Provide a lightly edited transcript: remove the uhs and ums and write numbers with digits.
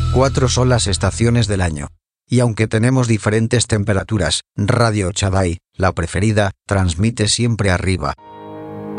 4 son las estaciones del año. Y aunque tenemos diferentes temperaturas, Radio Chaday, la preferida, transmite siempre arriba.